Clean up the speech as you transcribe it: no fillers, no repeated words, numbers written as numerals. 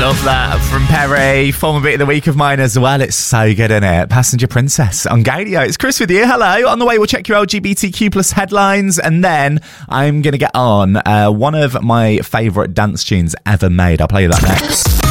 Love that from Perry. Former beat of the week of mine as well. It's so good, isn't it? Passenger Princess on Gadio. It's Chris with you. Hello. On the way, we'll check your LGBTQ plus headlines, and then I'm going to get on one of my favourite dance tunes ever made. I'll play you that next.